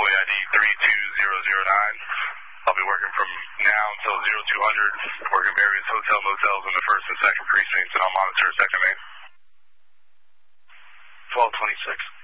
employee ID 32009. I'll be working from now until 0200, working various hotel motels in the 1st and 2nd precincts, and I'll monitor 2nd Main. 1226.